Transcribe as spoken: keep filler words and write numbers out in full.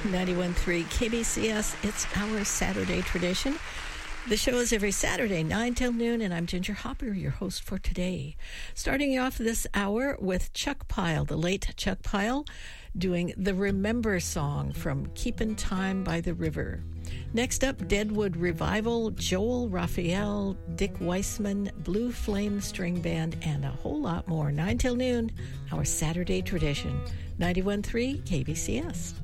ninety-one point three K B C S. It's our Saturday tradition. The show is every Saturday, nine till noon, and I'm Ginger Hopper, your host for today. Starting off this hour with Chuck Pyle, the late Chuck Pyle, doing the Remember song from Keepin' Time by the River. Next up, Deadwood Revival, Joel Raphael, Dick Weissman, Blue Flame String Band, and a whole lot more. nine till noon, our Saturday tradition. ninety-one point three K B C S.